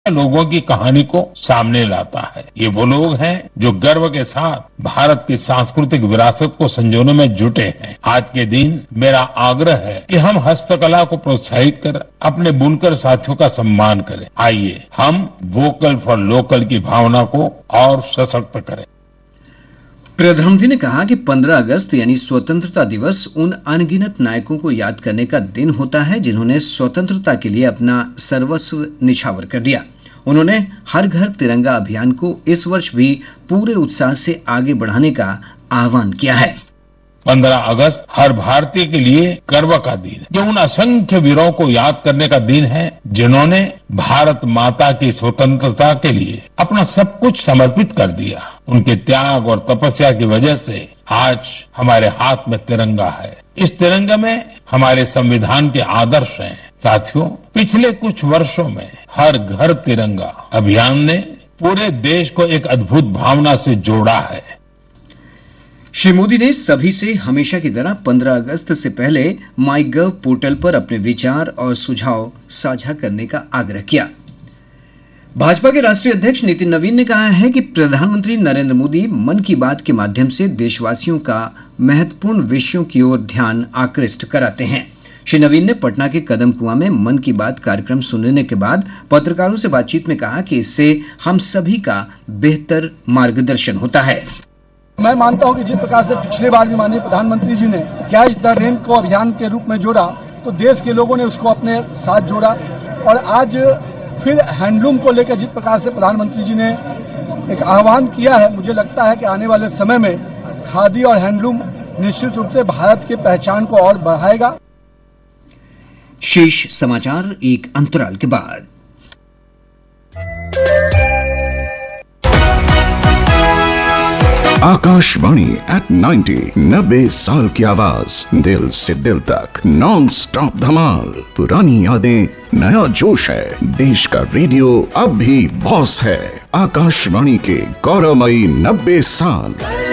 लोगों की कहानी को सामने लाता है। ये वो लोग हैं जो गर्व के साथ भारत की सांस्कृतिक विरासत को संजोने में जुटे हैं। आज के दिन मेरा आग्रह है कि हम हस्तकला को प्रोत्साहित करें, अपने बुनकर साथियों का सम्मान करें। आइए हम वोकल फॉर लोकल की भावना को और सशक्त करें। प्रधानमंत्री ने कहा कि 15 अगस्त यानी स्वतंत्रता दिवस उन अनगिनत नायकों को याद करने का दिन होता है जिन्होंने स्वतंत्रता के लिए अपना सर्वस्व निछावर कर दिया। उन्होंने हर घर तिरंगा अभियान को इस वर्ष भी पूरे उत्साह से आगे बढ़ाने का आह्वान किया है। 15 अगस्त हर भारतीय के लिए गर्व का दिन है। जो उन असंख्य वीरों को याद करने का दिन है जिन्होंने भारत माता की स्वतंत्रता के लिए अपना सब कुछ समर्पित कर दिया। उनके त्याग और तपस्या की वजह से आज हमारे हाथ में तिरंगा है। इस तिरंगे में हमारे संविधान के आदर्श हैं। साथियों, पिछले कुछ वर्षों में हर घर तिरंगा अभियान ने पूरे देश को एक अद्भुत भावना से जोड़ा है। श्री मोदी ने सभी से हमेशा की तरह 15 अगस्त से पहले माईगव पोर्टल पर अपने विचार और सुझाव साझा करने का आग्रह किया। भाजपा के राष्ट्रीय अध्यक्ष नितिन नवीन ने कहा है कि प्रधानमंत्री नरेंद्र मोदी मन की बात के माध्यम से देशवासियों का महत्वपूर्ण विषयों की ओर ध्यान आकृष्ट कराते हैं। श्री नवीन ने पटना के कदम कुआं में मन की बात कार्यक्रम सुनने के बाद पत्रकारों से बातचीत में कहा कि इससे हम सभी का बेहतर मार्गदर्शन होता है। मैं मानता हूं कि जिस प्रकार से पिछले बार भी माननीय प्रधानमंत्री जी ने कैच द रेन को अभियान के रूप में जोड़ा, तो देश के लोगों ने उसको अपने साथ जोड़ा। और आज फिर हैंडलूम को लेकर जिस प्रकार से प्रधानमंत्री जी ने एक आह्वान किया है, मुझे लगता है कि आने वाले समय में खादी और हैंडलूम निश्चित रूप से भारत की पहचान को और बढ़ाएगा। शेष समाचार एक अंतराल के बाद। आकाशवाणी एट 90 साल की आवाज, दिल से दिल तक नॉन स्टॉप धमाल। पुरानी यादें, नया जोश है। देश का रेडियो अब भी बॉस है। आकाशवाणी के गौरवमयी 90 साल।